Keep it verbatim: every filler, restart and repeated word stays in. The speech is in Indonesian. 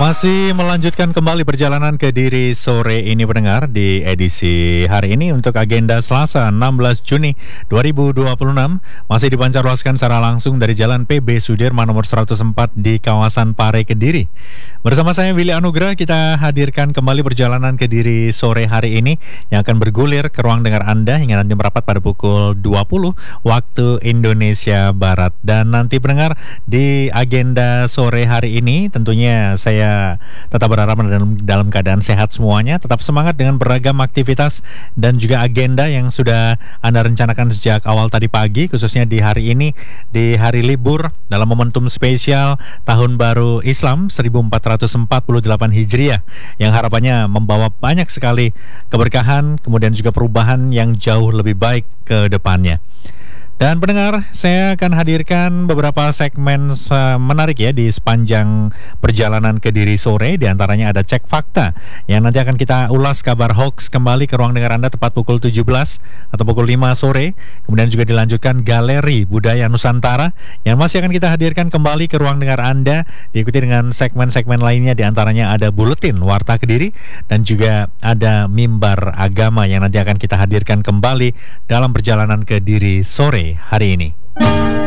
Masih melanjutkan kembali perjalanan Kediri sore ini pendengar di edisi hari ini untuk agenda Selasa enam belas Juni dua ribu dua puluh enam masih dipancarluaskan secara langsung dari Jalan P B Sudirman nomor seratus empat di kawasan Pare Kediri. Bersama saya Willy Anugrah kita hadirkan kembali perjalanan Kediri sore hari ini yang akan bergulir ke ruang dengar Anda hingga nanti merapat pada pukul dua puluh waktu Indonesia Barat. Dan nanti pendengar di agenda sore hari ini tentunya saya tetap berharap dalam, dalam keadaan sehat semuanya, tetap semangat dengan beragam aktivitas dan juga agenda yang sudah Anda rencanakan sejak awal tadi pagi, khususnya di hari ini, di hari libur dalam momentum spesial Tahun Baru Islam seribu empat ratus empat puluh delapan Hijriah yang harapannya membawa banyak sekali keberkahan, kemudian juga perubahan yang jauh lebih baik ke depannya. Dan pendengar, saya akan hadirkan beberapa segmen menarik ya di sepanjang perjalanan Kediri sore. Di antaranya ada Cek Fakta yang nanti akan kita ulas kabar hoax kembali ke ruang dengar Anda tepat pukul tujuh belas atau pukul lima sore. Kemudian juga dilanjutkan Galeri Budaya Nusantara yang masih akan kita hadirkan kembali ke ruang dengar Anda. Diikuti dengan segmen-segmen lainnya, di antaranya ada Buletin Warta Kediri dan juga ada Mimbar Agama yang nanti akan kita hadirkan kembali dalam perjalanan Kediri sore hari ini.